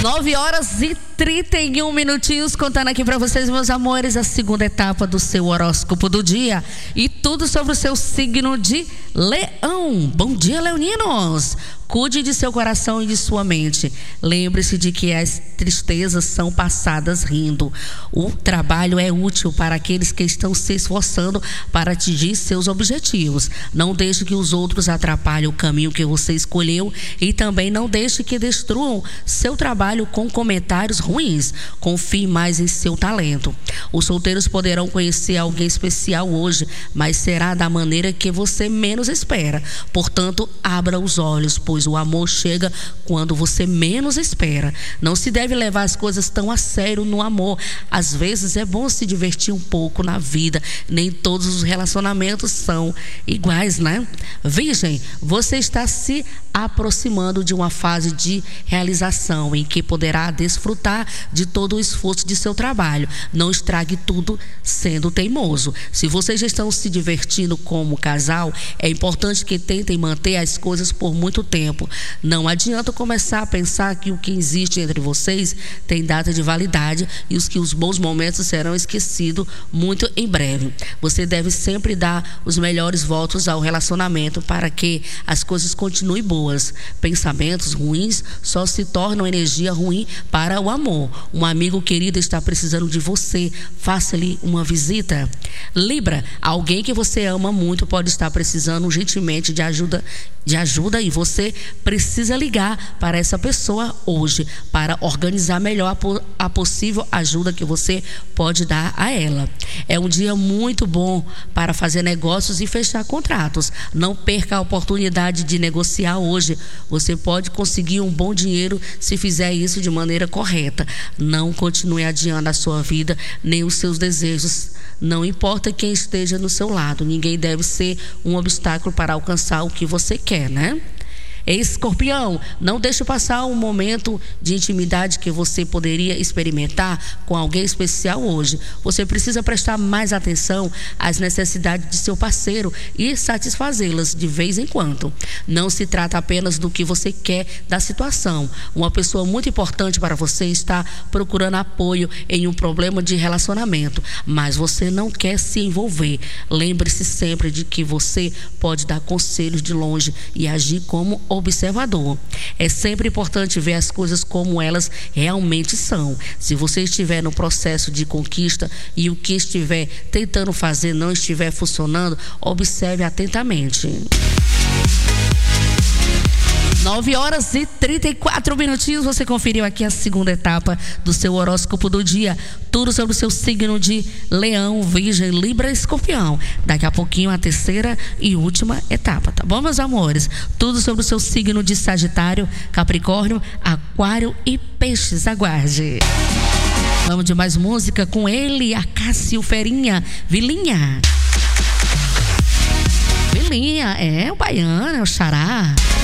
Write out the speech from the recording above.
9h31, contando aqui para vocês, meus amores, a segunda etapa do seu horóscopo do dia e tudo sobre o seu signo de Leão. Bom dia, leoninos! Cuide de seu coração e de sua mente. Lembre-se de que as tristezas são passadas rindo. O trabalho é útil para aqueles que estão se esforçando para atingir seus objetivos. Não deixe que os outros atrapalhem o caminho que você escolheu e também não deixe que destruam seu trabalho com comentários ruins. Confie mais em seu talento. Os solteiros poderão conhecer alguém especial hoje, mas será da maneira que você menos espera. Portanto, abra os olhos, pois o amor chega quando você menos espera. Não se deve levar as coisas tão a sério no amor. Às vezes é bom se divertir um pouco na vida. Nem todos os relacionamentos são iguais, né? Virgem, você está se aproximando de uma fase de realização em que poderá desfrutar de todo o esforço de seu trabalho. Não estrague tudo sendo teimoso. Se vocês já estão se divertindo como casal, é importante que tentem manter as coisas por muito tempo. Não adianta começar a pensar que o que existe entre vocês tem data de validade e os bons momentos serão esquecidos muito em breve. Você deve sempre dar os melhores votos ao relacionamento para que as coisas continuem boas. Pensamentos ruins só se tornam energia ruim para o amor. Um amigo querido está precisando de você. Faça-lhe uma visita. Libra, alguém que você ama muito pode estar precisando urgentemente de ajuda e você precisa ligar para essa pessoa hoje para organizar melhor a possível ajuda que você pode dar a ela. É um dia muito bom para fazer negócios e fechar contratos. Não perca a oportunidade de negociar hoje. Você pode conseguir um bom dinheiro se fizer isso de maneira correta. Não continue adiando a sua vida nem os seus desejos. Não importa quem esteja no seu lado, ninguém deve ser um obstáculo para alcançar o que você quer, né? Escorpião, não deixe passar um momento de intimidade que você poderia experimentar com alguém especial hoje. Você precisa prestar mais atenção às necessidades de seu parceiro e satisfazê-las de vez em quando. Não se trata apenas do que você quer da situação. Uma pessoa muito importante para você está procurando apoio em um problema de relacionamento, mas você não quer se envolver. Lembre-se sempre de que você pode dar conselhos de longe e agir como observador. É sempre importante ver as coisas como elas realmente são. Se você estiver no processo de conquista e o que estiver tentando fazer não estiver funcionando, observe atentamente. 9h34, você conferiu aqui a segunda etapa do seu horóscopo do dia. Tudo sobre o seu signo de Leão, Virgem, Libra e Escorpião. Daqui a pouquinho a terceira e última etapa, tá bom, meus amores? Tudo sobre o seu signo de Sagitário, Capricórnio, Aquário e Peixes. Aguarde. Vamos de mais música com ele, Acácio Ferinha, Vilinha. Vilinha, é o baiano, é o xará.